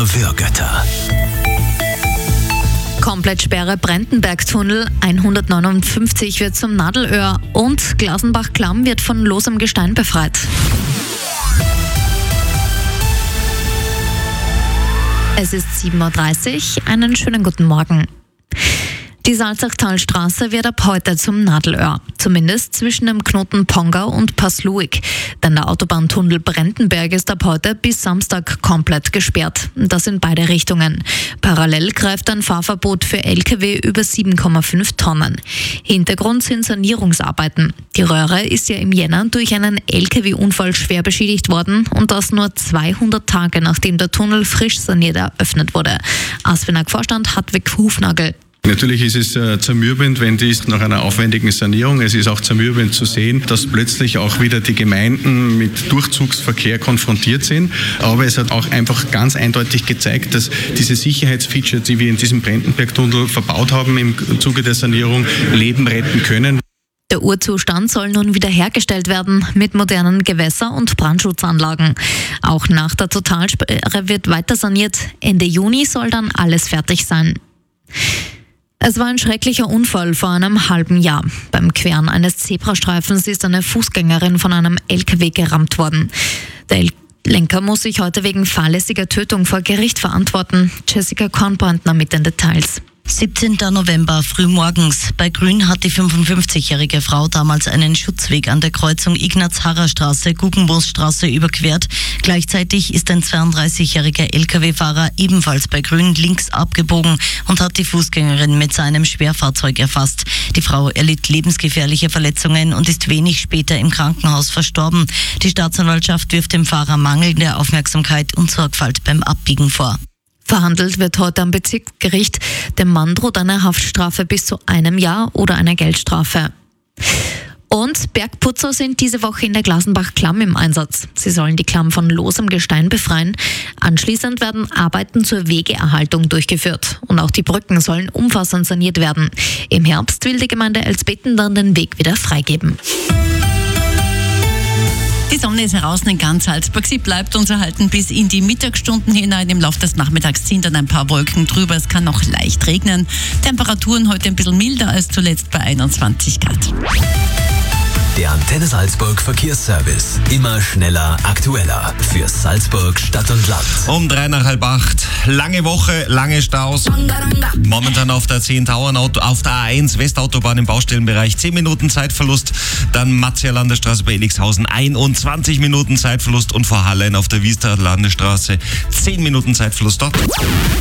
Wimmer-Würgötter. Komplettsperre Brentenberg-Tunnel, 159 wird zum Nadelöhr und Glasenbach-Klamm wird von losem Gestein befreit. Es ist 7:30 Uhr, einen schönen guten Morgen. Die Salzachtalstraße wird ab heute zum Nadelöhr, zumindest zwischen dem Knoten Pongau und Passluig. Denn der Autobahntunnel Brentenberg ist ab heute bis Samstag komplett gesperrt. Das in beide Richtungen. Parallel greift ein Fahrverbot für Lkw über 7,5 Tonnen. Hintergrund sind Sanierungsarbeiten. Die Röhre ist ja im Jänner durch einen Lkw-Unfall schwer beschädigt worden und das nur 200 Tage nachdem der Tunnel frisch saniert eröffnet wurde. ASFINAG-Vorstand Hartwig Hufnagel. Natürlich ist es zermürbend, wenn dies nach einer aufwendigen Sanierung, es ist auch zermürbend zu sehen, dass plötzlich auch wieder die Gemeinden mit Durchzugsverkehr konfrontiert sind. Aber es hat auch einfach ganz eindeutig gezeigt, dass diese Sicherheitsfeatures, die wir in diesem Brentenberg-Tunnel verbaut haben im Zuge der Sanierung, Leben retten können. Der Urzustand soll nun wiederhergestellt werden mit modernen Gewässer- und Brandschutzanlagen. Auch nach der Totalsperre wird weiter saniert. Ende Juni soll dann alles fertig sein. Es war ein schrecklicher Unfall vor einem halben Jahr. Beim Queren eines Zebrastreifens ist eine Fußgängerin von einem LKW gerammt worden. Der Lenker muss sich heute wegen fahrlässiger Tötung vor Gericht verantworten. Jessica Kornbrandner mit den Details. 17. November, frühmorgens. Bei Grün hat die 55-jährige Frau damals einen Schutzweg an der Kreuzung Ignaz-Harrer-Straße, Guggenbosstraße überquert. Gleichzeitig ist ein 32-jähriger Lkw-Fahrer ebenfalls bei Grün links abgebogen und hat die Fußgängerin mit seinem Schwerfahrzeug erfasst. Die Frau erlitt lebensgefährliche Verletzungen und ist wenig später im Krankenhaus verstorben. Die Staatsanwaltschaft wirft dem Fahrer mangelnde Aufmerksamkeit und Sorgfalt beim Abbiegen vor. Verhandelt wird heute am Bezirksgericht. Dem Mann droht eine Haftstrafe bis zu 1 Jahr oder eine Geldstrafe. Und Bergputzer sind diese Woche in der Glasenbach-Klamm im Einsatz. Sie sollen die Klamm von losem Gestein befreien. Anschließend werden Arbeiten zur Wegeerhaltung durchgeführt. Und auch die Brücken sollen umfassend saniert werden. Im Herbst will die Gemeinde Elsbeten dann den Weg wieder freigeben. Die Sonne ist heraus in ganz Salzburg. Sie bleibt uns erhalten bis in die Mittagsstunden hinein. Im Laufe des Nachmittags ziehen dann ein paar Wolken drüber. Es kann noch leicht regnen. Temperaturen heute ein bisschen milder als zuletzt bei 21 Grad. Der Antenne Salzburg Verkehrsservice. Immer schneller, aktueller. Für Salzburg, Stadt und Land. Um 7:45. Lange Woche, lange Staus. Momentan auf der 10 Tauern, auf der A1 Westautobahn im Baustellenbereich 10 Minuten Zeitverlust. Dann Matzia Landesstraße bei Elixhausen 21 Minuten Zeitverlust und vor Hallein auf der Wiester Landesstraße 10 Minuten Zeitverlust dort.